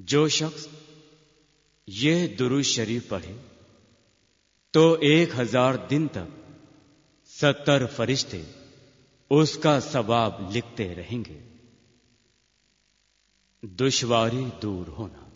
जो शख्स यह दुरूद शरीफ पढ़े तो 1000 दिन तक 70 फरिश्ते उसका सवाब लिखते रहेंगे। दुश्वारी दूर होना।